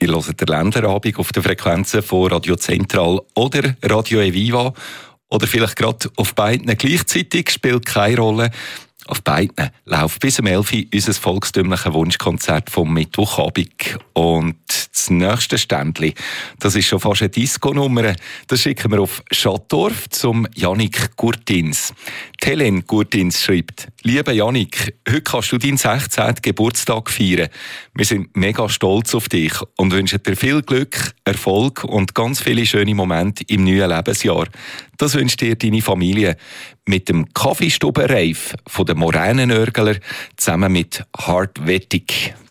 Ihr hört den Länderabend auf den Frequenzen von Radio Zentral oder Radio Eviva. Oder vielleicht gerade auf beiden gleichzeitig, spielt keine Rolle. Auf beiden läuft bis um 11 Uhr unser volkstümliches Wunschkonzert vom Mittwochabend. Und das nächste Ständchen, das ist schon fast eine Disco-Nummer. Das schicken wir auf Schattdorf zum Jannik Gurtins. Hélène Gurtins schreibt: Lieber Jannik, heute kannst du deinen 16. Geburtstag feiern. Wir sind mega stolz auf dich und wünschen dir viel Glück, Erfolg und ganz viele schöne Momente im neuen Lebensjahr. Das wünscht dir deine Familie mit dem Kaffeestubenreif von den Moränenörgler zusammen mit Hart Wettig.